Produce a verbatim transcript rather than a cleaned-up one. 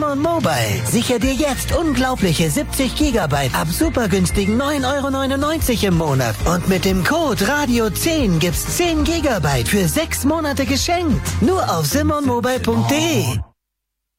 Simon Mobile. Sicher dir jetzt unglaubliche siebzig Gigabyte ab super günstigen neun Euro neunundneunzig im Monat. Und mit dem Code Radio zehn gibt's zehn Gigabyte für sechs Monate geschenkt. Nur auf simon mobile punkt de.